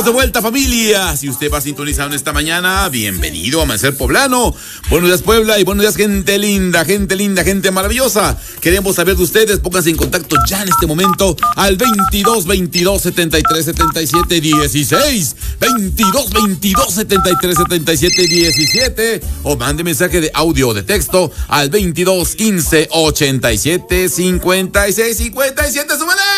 De vuelta, familia. Si usted va sintonizando esta mañana, bienvenido a Amanecer Poblano. Buenos días, Puebla, y buenos días, gente linda, gente maravillosa. Queremos saber de ustedes. Pónganse en contacto ya en este momento al 22 22 73 77 16, 22 22 73 77 17, o mande mensaje de audio o de texto al 22 15 87 56 57. ¡Súmale!